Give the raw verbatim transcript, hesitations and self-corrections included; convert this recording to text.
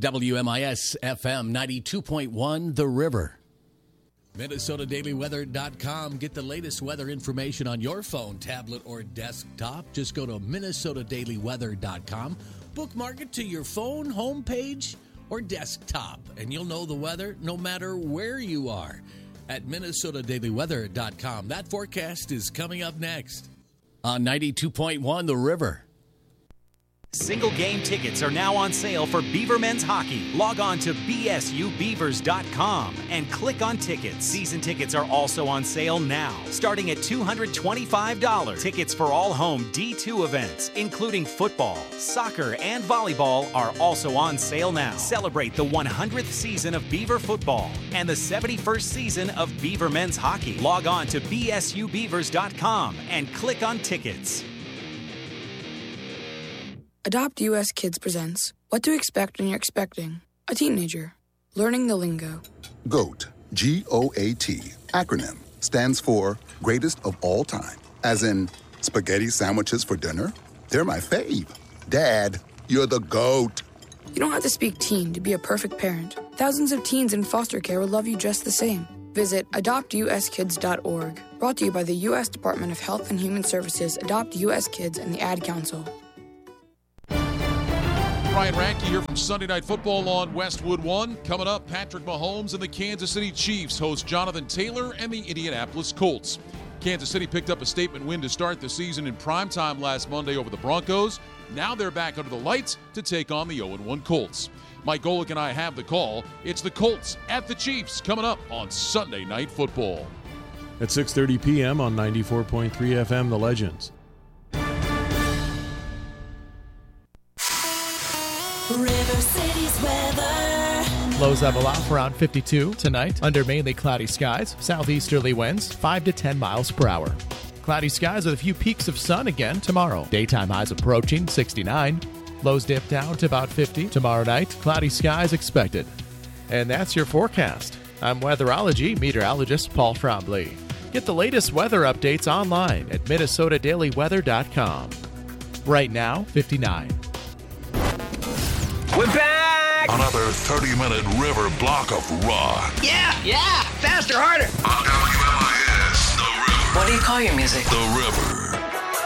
W M I S F M ninety-two point one, The River. Minnesota Daily Weather dot com. Get the latest weather information on your phone, tablet, or desktop. Just go to Minnesota Daily Weather dot com. Bookmark it to your phone, homepage, or desktop, and you'll know the weather no matter where you are at Minnesota Daily Weather dot com. That forecast is coming up next on ninety-two point one, The River. Single game tickets are now on sale for Beaver men's hockey. Log on to B S U Beavers dot com and click on tickets. Season tickets are also on sale now, starting at two hundred twenty-five dollars. Tickets for all home D two events, including football, soccer, and volleyball, are also on sale now. Celebrate the one hundredth season of Beaver football and the seventy-first season of Beaver men's hockey. Log on to B S U Beavers dot com and click on tickets. Adopt U S Kids presents What to Expect When You're Expecting a Teenager. Learning the Lingo. GOAT, G O A T, acronym, stands for Greatest of All Time. As in, spaghetti sandwiches for dinner? They're my fave. Dad, you're the GOAT. You don't have to speak teen to be a perfect parent. Thousands of teens in foster care will love you just the same. Visit adopt U S kids dot org. Brought to you by the U S Department of Health and Human Services, Adopt U S Kids, and the Ad Council. Ryan Radke here from Sunday Night Football on Westwood One. Coming up, Patrick Mahomes and the Kansas City Chiefs host Jonathan Taylor and the Indianapolis Colts. Kansas City picked up a statement win to start the season in primetime last Monday over the Broncos. Now they're back under the lights to take on the oh and one Colts. Mike Golick and I have the call. It's the Colts at the Chiefs coming up on Sunday Night Football. At six thirty p.m. on ninety-four point three F M, The Legends. River City's weather. Lows level off around fifty-two tonight under mainly cloudy skies. Southeasterly winds five to ten miles per hour. Cloudy skies with a few peaks of sun again tomorrow. Daytime highs approaching sixty-nine. Lows dip down to about fifty. Tomorrow night, cloudy skies expected. And that's your forecast. I'm weatherology meteorologist Paul Frombley. Get the latest weather updates online at Minnesota Daily Weather dot com. Right now, fifty-nine. We're back! Another thirty-minute river block of rock. Yeah, yeah! Faster, harder! On W M I S, The River. What do you call your music? The River.